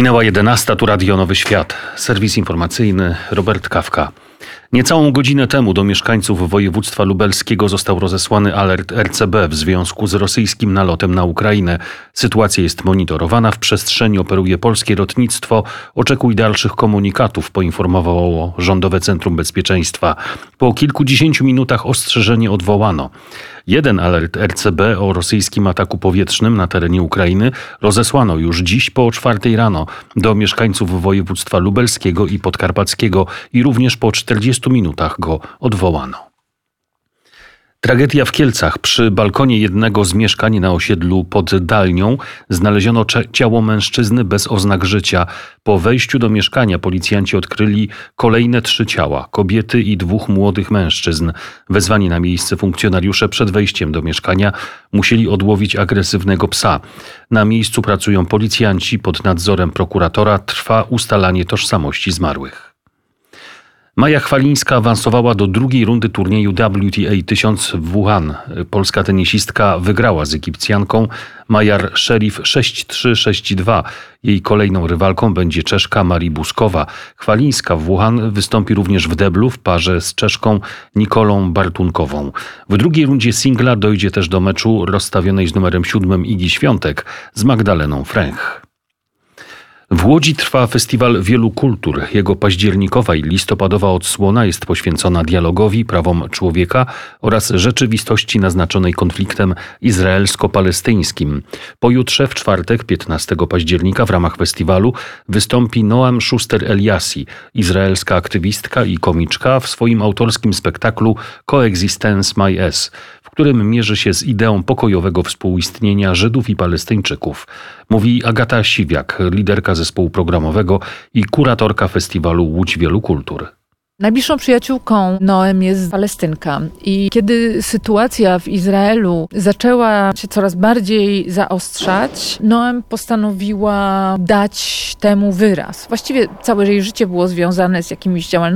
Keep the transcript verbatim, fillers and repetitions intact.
Minęła jedenasta, tu Radio Nowy Świat. Serwis informacyjny, Robert Kawka. Niecałą godzinę temu do mieszkańców województwa lubelskiego został rozesłany alert R C B w związku z rosyjskim nalotem na Ukrainę. Sytuacja jest monitorowana, w przestrzeni operuje polskie lotnictwo. Oczekuj dalszych komunikatów, poinformowało Rządowe Centrum Bezpieczeństwa. Po kilkudziesięciu minutach ostrzeżenie odwołano. Jeden alert R C B o rosyjskim ataku powietrznym na terenie Ukrainy rozesłano już dziś po czwartej rano do mieszkańców województwa lubelskiego i podkarpackiego i również po czterdziestu minutach go odwołano. Tragedia w Kielcach. Przy balkonie jednego z mieszkań na osiedlu pod Dalnią znaleziono ciało mężczyzny bez oznak życia. Po wejściu do mieszkania policjanci odkryli kolejne trzy ciała, kobiety i dwóch młodych mężczyzn. Wezwani na miejsce funkcjonariusze przed wejściem do mieszkania musieli odłowić agresywnego psa. Na miejscu pracują policjanci, pod nadzorem prokuratora trwa ustalanie tożsamości zmarłych. Maja Chwalińska awansowała do drugiej rundy turnieju W T A tysiąc w Wuhan. Polska tenisistka wygrała z Egipcjanką Majar Sherif sześć trzy sześć dwa. Jej kolejną rywalką będzie Czeszka Marii Buskowa. Chwalińska w Wuhan wystąpi również w deblu w parze z Czeszką Nikolą Bartunkową. W drugiej rundzie singla dojdzie też do meczu rozstawionej z numerem siódmym Igi Świątek z Magdaleną Fręch. W Łodzi trwa festiwal wielu kultur. Jego październikowa i listopadowa odsłona jest poświęcona dialogowi, prawom człowieka oraz rzeczywistości naznaczonej konfliktem izraelsko-palestyńskim. Pojutrze, w czwartek, piętnastego października, w ramach festiwalu wystąpi Noam Schuster-Eliassi, izraelska aktywistka i komiczka w swoim autorskim spektaklu Coexistence My Ass, w którym mierzy się z ideą pokojowego współistnienia Żydów i Palestyńczyków. Mówi Agata Siwiak, liderka zespołu programowego i kuratorka festiwalu Łódź Wielu Kultur. Najbliższą przyjaciółką Noem jest Palestynka i kiedy sytuacja w Izraelu zaczęła się coraz bardziej zaostrzać, Noem postanowiła dać temu wyraz. Właściwie całe jej życie było związane z jakimiś działalnościami